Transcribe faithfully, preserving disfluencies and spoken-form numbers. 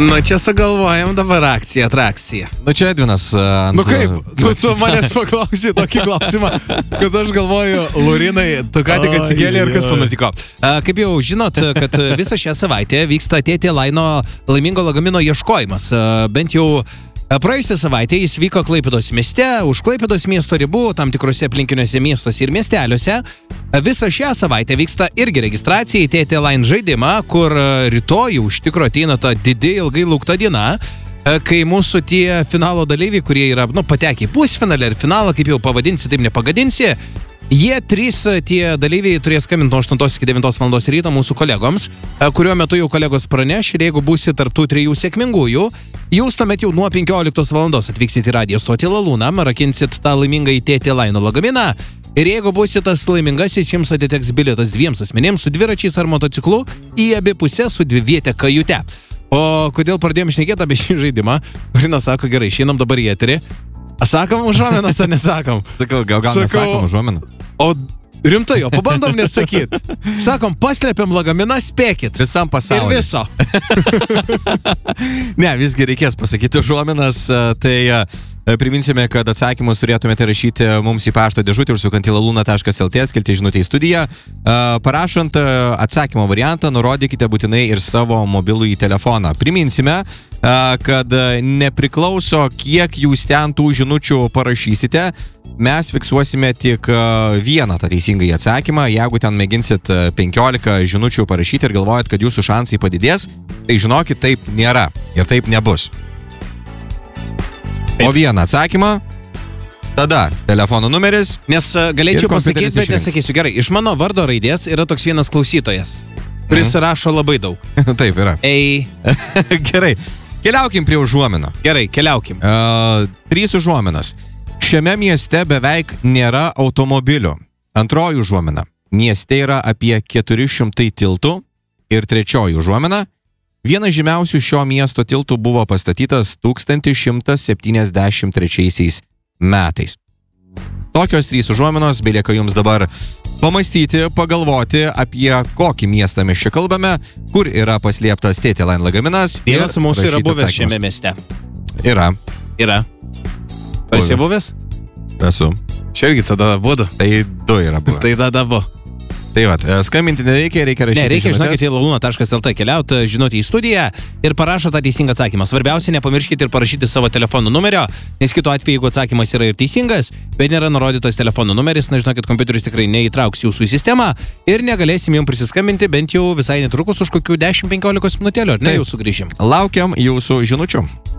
Nu, čia sugalvojam dabar akciją, atrakciją. Nu, čia Edvinas. Ant... Nu kaip, nu, tu manęs paklausai tokį klausimą, kad aš galvoju, Laurinai, tu ką tik atsikėlė ir kas tu nutiko. A, kaip jau žinot, kad visą šią savaitę vyksta Tėtė Laino laimingo lagamino ieškojimas. A, bent jau praėjusią savaitę jis vyko Klaipėdos mieste, už Klaipėdos miesto ribų, tam tikrose aplinkiniuose miestuose ir miesteliuose. Visą šią savaitę vyksta irgi registracija į Tėtė Lain žaidimą, kur rytoj iš tikro ateina ta didi ilgai laukta diena, kai mūsų tie finalo dalyviai, kurie yra, nu, patekę į pusfinalį ir finalą, kaip jau pavadinsi, taip nepagadinsi, jie trys tie dalyviai turės skambinti nuo aštuntos iki devintos valandos ryto mūsų kolegoms, kuriuo metu jau kolegos praneš ir jeigu būsi tarptų trijų sėkmingųjų, jūs tuomet jau nuo penkioliktos valandos atvyksit į radijo stotį Lalūną, rakinsit tą laimingą į Tėtė Laino lagaminą ir jeigu būsit tas laimingasis, jums atiteks bilietas dviems asmenėms su dviračiais ar motociklu į abi pusės su dviviete kajute. O kodėl pradėjom šnekėti apie šį žaidimą? Marina sako, gerai, išeinam dabar į eterį. Sakom užuomenas ar nesakom? Sakau, gal, gal nesakom užuomeną. O rimtai, o pabandom nesakyti. Sakom, paslėpiam lagaminą, spėkit. Visam pasauliu. Ir viso. Ne, visgi reikės pasakyti užuomenas, tai priminsime, kad atsakymus turėtumėte rašyti mums į pašto dėžutę užsukant į laluna taškas lt, skelti žinutę į studiją. Parašant atsakymo variantą, nurodykite būtinai ir savo mobilųjį telefoną. Priminsime, kad nepriklauso, kiek jūs ten tų žinučių parašysite, mes fiksuosime tik vieną tą teisingąjį atsakymą. Jeigu ten mėginsit penkiolika žinučių parašyti ir galvojat, kad jūsų šansai padidės, tai žinokit, taip nėra ir taip nebus. O vieną atsakymą, tada telefono numeris. Nes galėčiau pasakyti, bet nesakysiu. Gerai, iš mano vardo raidės yra toks vienas klausytojas, kuris mm. rašo labai daug. Taip yra. Ei. Gerai, keliaukim prie užuomino. Gerai, keliaukim. Uh, trys užuominos. Šiame mieste beveik nėra automobilių. Antroji užuomina. Mieste yra apie keturi šimtai tiltų. Ir trečioji užuomina. Vienas žymiausių šio miesto tiltų buvo pastatytas tūkstantis šimtas septyniasdešimt trečiaisiais metais. Tokios trys užuominos, belieka jums dabar pamastyti, pagalvoti, apie kokį miestą mes čia kalbame, kur yra paslėptas Tėtė Lain lagaminas. Vienas mūsų yra buvęs atsakymus. Šiame mieste. Yra. Yra. Esi buvęs? Esu. Čia irgi tada būdu. Tai du yra buvę. Tai tada buvo. Tai va, skambinti nereikia, reikia rašyti. Ne, reikia, žinokit, į laluna taškas lt keliauti, žinoti į studiją ir parašo tą teisingą atsakymą. Svarbiausia, nepamirškite ir parašyti savo telefono numerio, nes kitu atveju, jeigu atsakymas yra ir teisingas, bet nėra nurodytas telefono numeris, na, žinokit, kompiuteris tikrai neįtrauks jūsų į sistemą ir negalėsim jums prisiskambinti bent jau visai netrukus už kokių dešimt penkiolikos minutėlių, ar ne, jau sugrįšim. Laukiam jūsų žinučių.